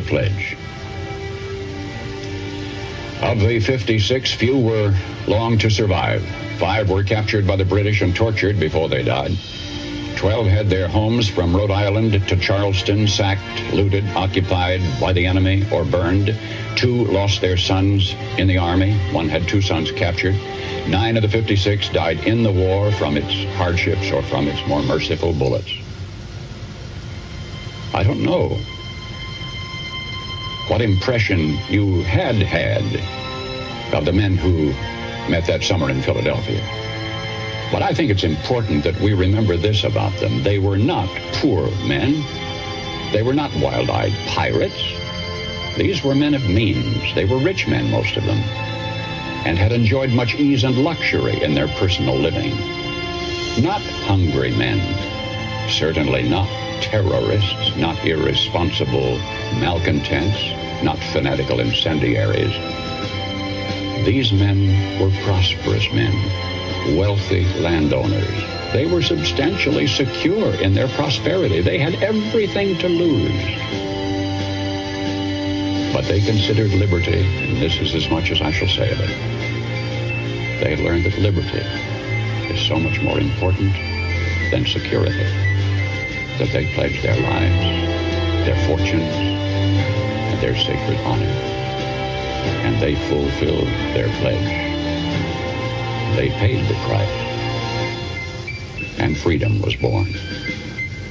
pledge. Of the 56, few were long to survive. 5 were captured by the British and tortured before they died. 12 had their homes from Rhode Island to Charleston sacked, looted, occupied by the enemy, or burned. 2 lost their sons in the Army. 1 had 2 sons captured. 9 of the 56 died in the war from its hardships or from its more merciful bullets. I don't know what impression you had of the men who met that summer in Philadelphia. But I think it's important that we remember this about them. They were not poor men. They were not wild-eyed pirates. These were men of means. They were rich men, most of them, and had enjoyed much ease and luxury in their personal living. Not hungry men, certainly not terrorists, not irresponsible malcontents, not fanatical incendiaries. These men were prosperous men, wealthy landowners. They were substantially secure in their prosperity. They had everything to lose. But they considered liberty, and this is as much as I shall say of it. They had learned that liberty is so much more important than security, that they pledged their lives, their fortunes, and their sacred honor. And they fulfilled their pledge. They paid the price, and freedom was born.